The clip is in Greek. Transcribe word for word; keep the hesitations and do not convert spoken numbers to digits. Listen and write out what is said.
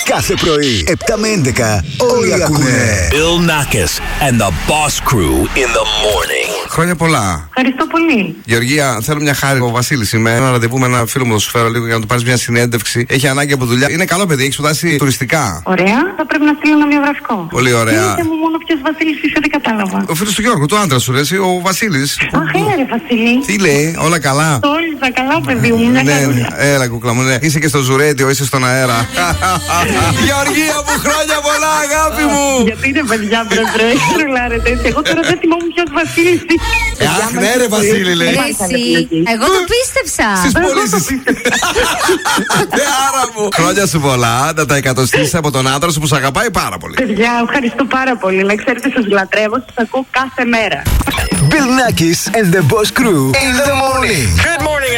Κάθε πρωί, επτά με έντεκα, όλοι ακούνε. Bill Nackis and the Boss Crew in the morning. Χρόνια πολλά. Ευχαριστώ πολύ. Γεωργία, θέλω μια χάρη. Ο Βασίλης είμαι. Ένα ραντεβού με ένα φίλο μου, θα σου φέρω λίγο για να του πάρει μια συνέντευξη. Έχει ανάγκη από δουλειά. Είναι καλό παιδί, έχει σπουδάσει τουριστικά. Ωραία, θα πρέπει να στείλω ένα βιογραφικό. Πολύ ωραία. Πείτε μου μόνο ποιος Βασίλης είσαι, δεν κατάλαβα. Ο φίλος του Γιώργου, του άντρα σου, ρε, εσύ, ο Βασίλης. Αχ, έλα ρε Βασίλη. Τι λέει, όλα καλά. Τόλιζα, καλά παιδί μου, μια Ναι, χαρούλα. έλα κουκλά μου, ναι. Είσαι και στο Ζουρέντιο, είσαι στον αέρα. Γεωργία μου, χρόνια πολλά, αγάπη μου. Γιατί είναι παιδιά, μπρε, τρουλάρετε έτσι. Εγώ τώρα δεν θυμόμουν ποιος Βασίλης είσαι. Αχ, ναι, ρε Βασίλη, λέει. Εσύ, εγώ το πίστεψα. Στις πωλήσεις. Άρα μου. Χρόνια σου πολλά, να τα εκατοστήσεις από τον άντρα σου που σε αγαπάει πάρα πολύ. Παιδιά, ευχαριστώ πάρα πολύ. Να ξέρετε, σας λατρεύω, σας ακούω κάθε μέρα. Bill Nackis and the Boss Crew in the morning. Good morning.